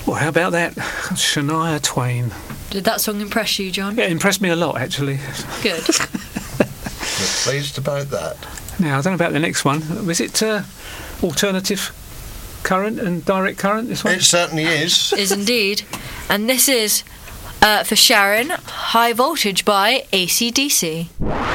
Well, how about that? Shania Twain. Did that song impress you, John? Yeah, it impressed me a lot, actually. Good. We're pleased about that. Now, I don't know about the next one. Was it alternative current and direct current, this one? It certainly is. Is indeed. And this is, for Sharon, High Voltage by AC/DC.